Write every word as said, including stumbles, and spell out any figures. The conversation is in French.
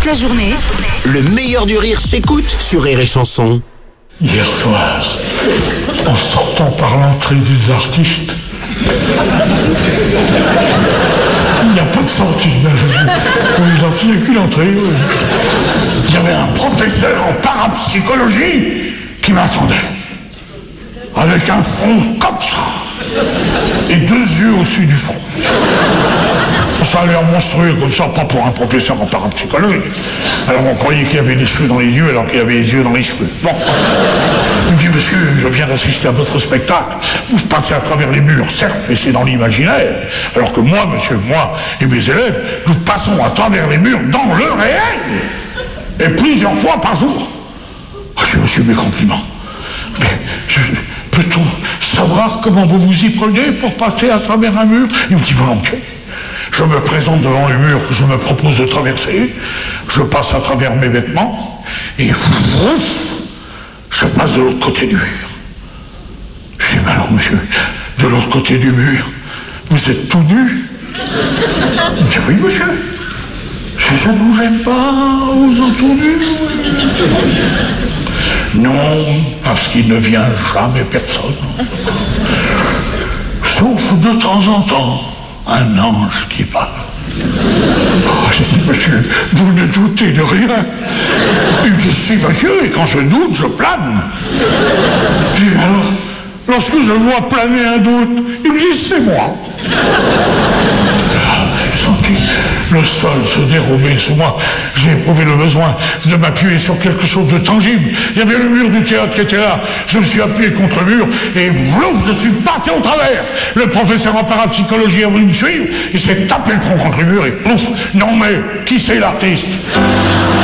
la journée, le meilleur du rire s'écoute sur Rire et Chanson. Hier soir, en sortant par l'entrée des artistes, il n'y a pas de sortie. Les artistes, il n'y a qu'une entrée. Il y avait un professeur en parapsychologie qui m'attendait. Avec un front comme ça. Et deux yeux au-dessus du front. Ça a l'air monstrueux comme ça, pas pour un professeur en parapsychologie. Alors on croyait qu'il y avait des cheveux dans les yeux alors qu'il y avait les yeux dans les cheveux. Bon. Il me dit, monsieur, je viens d'assister à votre spectacle. Vous passez à travers les murs, certes, mais c'est dans l'imaginaire. Alors que moi, monsieur, moi et mes élèves, nous passons à travers les murs dans le réel. Et plusieurs fois par jour. Ah, je dis, monsieur, mes compliments. Mais je, peut-on savoir comment vous vous y prenez pour passer à travers un mur? Il me dit, volontiers. Je me présente devant le mur que je me propose de traverser. Je passe à travers mes vêtements. Et ouf, je passe de l'autre côté du mur. Je dis, mais alors, monsieur, de l'autre côté du mur, vous êtes tout nu? Il me dit, oui, monsieur. Si ça ne vous gêne pas, vous en tout nu? Non, parce qu'il ne vient jamais personne. Sauf de temps en temps, un ange qui parle. Oh, j'ai dit, monsieur, vous ne doutez de rien. Il me dit, si, monsieur, et quand je doute, je plane. Je dis, alors, lorsque je vois planer un doute, il me dit, c'est moi. J'ai senti le sol se dérober sous moi. J'ai éprouvé le besoin de m'appuyer sur quelque chose de tangible. Il y avait le mur du théâtre qui était là. Je me suis appuyé contre le mur et vlouf, je suis passé au travers. Le professeur en parapsychologie a voulu me suivre. Il s'est tapé le front contre le mur et plouf. Non mais, qui c'est l'artiste?